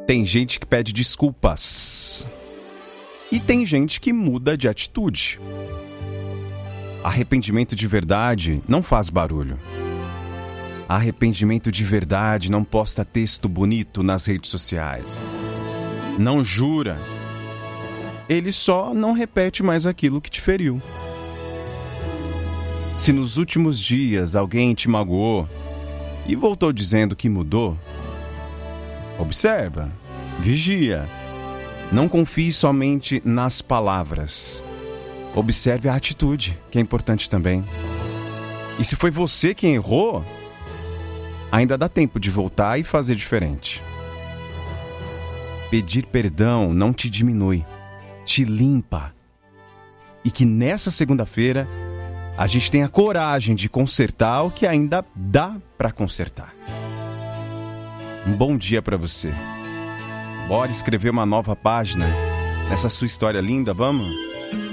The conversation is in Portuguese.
Tem gente que pede desculpas. E tem gente que muda de atitude. Arrependimento de verdade não faz barulho. Arrependimento de verdade não posta texto bonito nas redes sociais. Não jura. Ele só não repete mais aquilo que te feriu. Se nos últimos dias alguém te magoou e voltou dizendo que mudou, observa, vigia. Não confie somente nas palavras. Observe a atitude, que é importante também. E se foi você quem errou, ainda dá tempo de voltar e fazer diferente. Pedir perdão não te diminui, te limpa. E que nessa segunda-feira a gente tenha coragem de consertar o que ainda dá para consertar. Um bom dia para você. Bora escrever uma nova página nessa sua história linda, vamos?